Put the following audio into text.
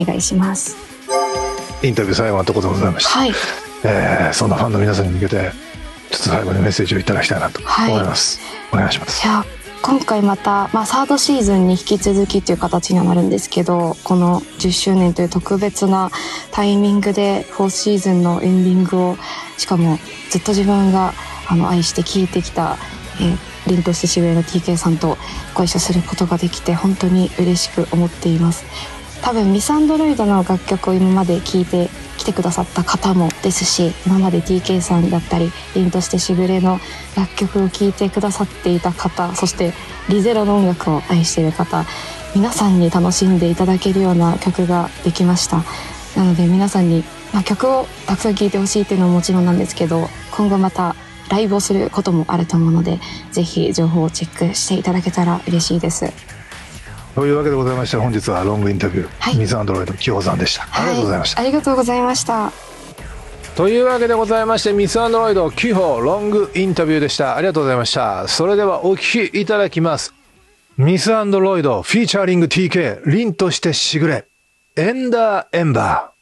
お願いします。 インタビュー最後のところでございました。 はい。 そんなファンの皆さんに向けてちょっと最後にメッセージをいただきたいなと思います。お願いします。 いや、今回また、サードシーズンに引き続きという形にはなるんですけど、この10周年という特別なタイミングで4シーズンのエンディングを、しかもずっと自分が愛して聴いてきた、凛としてしぐれの TK さんとご一緒することができて本当に嬉しく思っています。多分ミス・アンドロイドの楽曲を今まで聴いて来てくださった方もですし、今まで TK さんだったり凛としてしぐれの楽曲を聴いてくださっていた方、そしてリゼロの音楽を愛している方、皆さんに楽しんでいただけるような曲ができました。なので皆さんに、曲をたくさん聴いてほしいっていうのももちろんなんですけど、今後またライブをすることもあると思うので、ぜひ情報をチェックしていただけたら嬉しいです。 というわけでございまして、本日はロングインタビュー、ミス・アンドロイド紀穂さんでした。ありがとうございました。 ありがとうございました。 というわけでございまして、ミス・アンドロイド紀穂ロングインタビューでした。ありがとうございました。それではお聞きいただきます。ミス・アンドロイドフィーチャリング TK 凛としてしぐれエンダーエンバー。